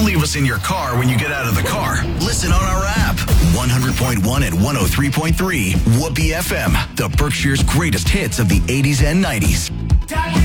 Don't leave us in your car when you get out of the car. Listen on our app. 100.1 and 103.3. Whoopee FM. The Berkshire's greatest hits of the 80s and 90s.